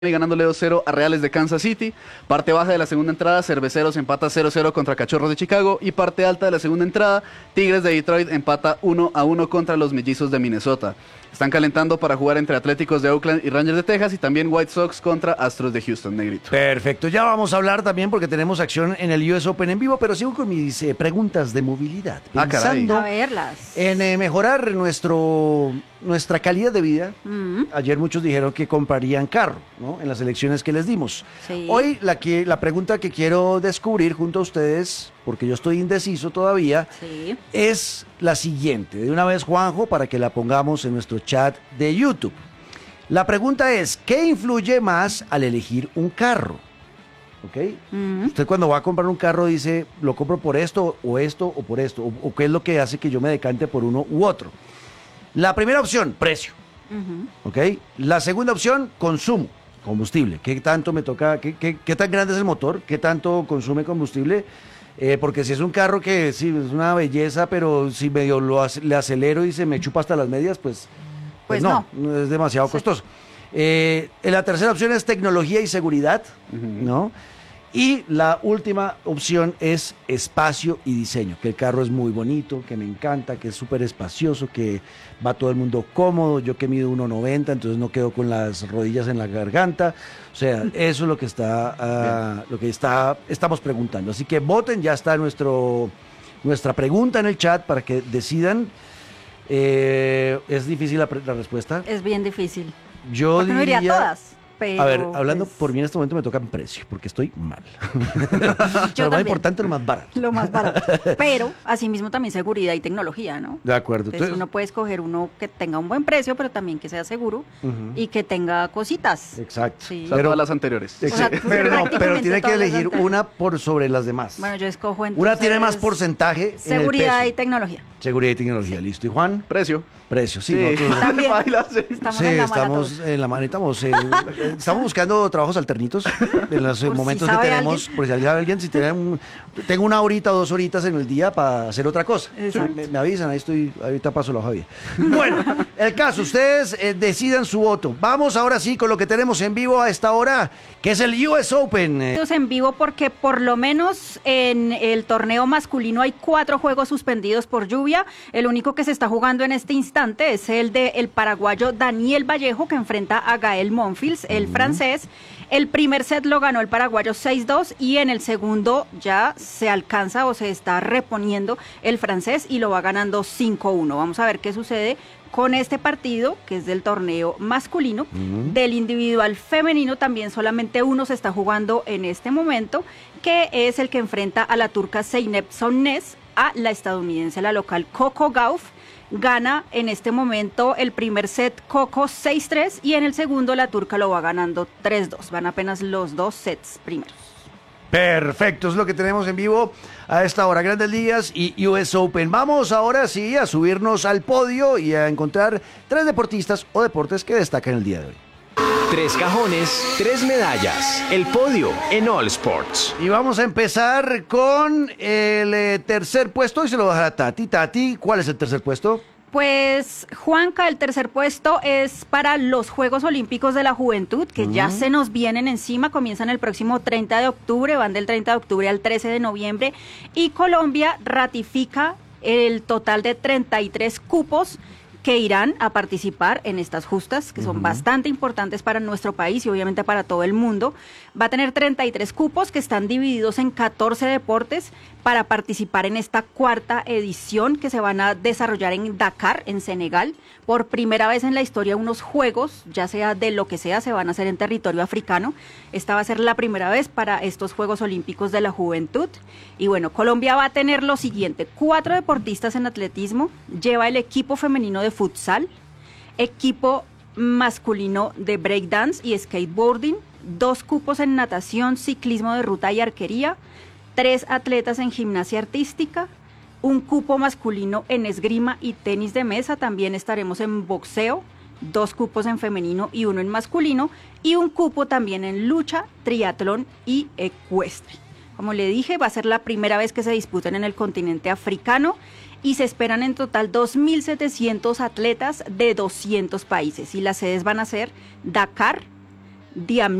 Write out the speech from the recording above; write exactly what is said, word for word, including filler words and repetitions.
ganándole dos cero a Reales de Kansas City. Parte baja de la segunda entrada, Cerveceros empata cero cero contra Cachorros de Chicago. Y parte alta de la segunda entrada, Tigres de Detroit empata uno a uno contra los Mellizos de Minnesota. Están calentando para jugar entre Atléticos de Oakland y Rangers de Texas y también White Sox contra Astros de Houston, Negrito. Perfecto, ya vamos a hablar también porque tenemos acción en el U S Open en vivo, pero sigo con mis eh, preguntas de movilidad. Ah, caray. Pensando A verlas. en eh, mejorar nuestro, nuestra calidad de vida. Mm, Ayer muchos dijeron que comprarían carro, ¿no? En las elecciones que les dimos. sí. Hoy la, que, la pregunta que quiero descubrir junto a ustedes, porque yo estoy indeciso todavía, Sí. es la siguiente. De una vez, Juanjo, para que la pongamos en nuestro chat de YouTube. La pregunta es, ¿qué influye más al elegir un carro? ¿Ok? Mm, Usted cuando va a comprar un carro dice, lo compro por esto o esto o por esto, o, o qué es lo que hace que yo me decante por uno u otro. La primera opción, precio. ujú. ¿Ok? La segunda opción, consumo, combustible. ¿Qué tanto me toca, qué, qué- qué tan grande es el motor? ¿Qué tanto consume combustible? Eh, porque si es un carro que sí, es una belleza, pero si medio lo ac- le acelero y se me chupa hasta las medias, pues, pues, Pues no, no, es demasiado Sí. costoso. Eh, la tercera opción es tecnología y seguridad, ¿no? Y la última opción es espacio y diseño, que el carro es muy bonito, que me encanta, que es súper espacioso, que va todo el mundo cómodo, yo que mido uno noventa, entonces no quedo con las rodillas en la garganta, o sea, eso es lo que está, ah, lo que está, estamos preguntando. Así que voten, ya está nuestro, nuestra pregunta en el chat para que decidan. Eh, es difícil la, pre- la respuesta. Es bien difícil. Yo Porque no diría... diría todas. Pero, A ver, hablando pues, por mí en este momento me toca en precio, porque estoy mal. Pero lo más también. importante, lo más barato. Lo más barato. Pero, asimismo, también seguridad y tecnología, ¿no? De acuerdo. Entonces, Entonces, uno puede escoger uno que tenga un buen precio, pero también que sea seguro Ujú. y que tenga cositas. Exacto. Sí. O sea, Pero- todas las anteriores. Ex- sea, pero no, pero prácticamente tiene que todas las elegir anteriores. una por sobre las demás. Bueno, yo escojo entonces... Una tiene más porcentaje en el Seguridad y peso. tecnología. Seguridad y tecnología, listo. ¿Y Juan? Precio. Precio, sí. Sí. nosotros- También. Baila, sí. Estamos Sí, en la estamos maratón. en la mano, estamos, eh, eh, estamos buscando trabajos alternitos en los eh, Por si momentos que sabe tenemos, alguien. por si sabe alguien, si tienen un- tengo una horita o dos horitas en el día para hacer otra cosa. Exacto. Me, me avisan, ahí estoy, ahorita paso la hoja bien. Bueno, el caso, ustedes eh, decidan su voto. Vamos ahora sí con lo que tenemos en vivo a esta hora, que es el U S Open. Eh, En vivo porque por lo menos en el torneo masculino hay cuatro juegos suspendidos por lluvia. El único que se está jugando en este instante es el de el paraguayo Daniel Vallejo, que enfrenta a Gael Monfils, el francés. El primer set lo ganó el paraguayo seis dos y en el segundo ya se alcanza o se está reponiendo el francés y lo va ganando cinco uno. Vamos a ver qué sucede con este partido, que es del torneo masculino. Del individual femenino también solamente uno se está jugando en este momento, que es el que enfrenta a la turca Zeynep Sonnes, a la estadounidense, la local Coco Gauff. Gana en este momento el primer set Coco seis tres y en el segundo la turca lo va ganando tres dos. Van apenas los dos sets primeros. Perfecto, es lo que tenemos en vivo a esta hora. Grandes Ligas y U S Open. Vamos ahora sí a subirnos al podio y a encontrar tres deportistas o deportes que destacan el día de hoy. Tres cajones, tres medallas. El podio en All Sports. Y vamos a empezar con el eh, tercer puesto y se lo voy a dejar a Tati. Tati, ¿cuál es el tercer puesto? Pues Juanca, el tercer puesto es para los Juegos Olímpicos de la Juventud, que ya se nos vienen encima, comienzan el próximo treinta de octubre, van del treinta de octubre al trece de noviembre, y Colombia ratifica el total de treinta y tres cupos que irán a participar en estas justas, que son bastante importantes para nuestro país y obviamente para todo el mundo. Va a tener treinta y tres cupos que están divididos en catorce deportes para participar en esta cuarta edición que se van a desarrollar en Dakar, en Senegal. Por primera vez en la historia unos juegos, ya sea de lo que sea, se van a hacer en territorio africano. Esta va a ser la primera vez para estos Juegos Olímpicos de la Juventud. Y bueno, Colombia va a tener lo siguiente: cuatro deportistas en atletismo, lleva el equipo femenino de futsal, equipo masculino de breakdance y skateboarding, dos cupos en natación, ciclismo de ruta y arquería, tres atletas en gimnasia artística, un cupo masculino en esgrima y tenis de mesa, también estaremos en boxeo, dos cupos en femenino y uno en masculino, y un cupo también en lucha, triatlón y ecuestre. Como le dije, va a ser la primera vez que se disputen en el continente africano y se esperan en total dos mil setecientos atletas de doscientos países. Y las sedes van a ser Dakar, Diam